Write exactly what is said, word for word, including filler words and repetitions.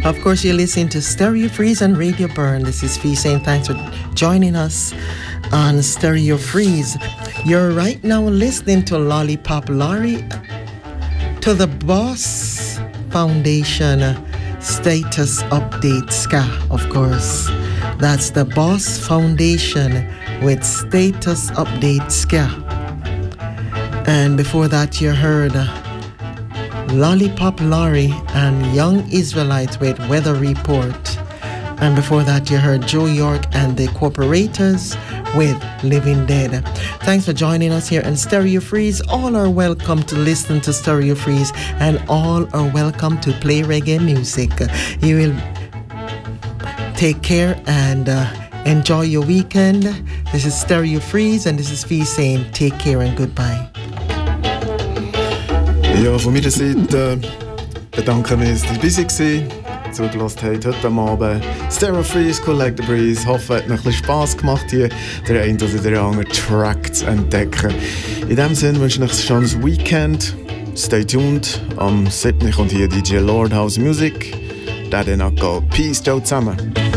Of course, you're listening to Stereo Freeze and Radio Burn. This is Fee saying thanks for joining us on Stereo Freeze. You're right now listening to Lollipop Larry, to the Boss Foundation Status Update Ska, of course. That's the Boss Foundation with Status Update Ska. And before that, you heard Lollipop Larry and Young Israelites with Weather Report. And before that, you heard Joe York and the Corporators with Living Dead. Thanks for joining us here in Stereo Freeze. All are welcome to listen to Stereo Freeze, and all are welcome to play reggae music. You will take care and uh, enjoy your weekend. This is Stereo Freeze, and this is Fee saying take care and goodbye. Ja, von meiner Seite äh, bedanken wir uns, dass ihr dabei seid, zugelassen habt heute Abend. Stereo Freeze, Collect the Breeze. Hoffe, es hat noch ein bisschen Spass gemacht, hier den einen oder den anderen Track zu entdecken. In diesem Sinne wünsche ich euch ein schönes Weekend. Stay tuned. Am siebten kommt hier D J Lord House Music. Der dann auch geht. Peace, ciao zusammen.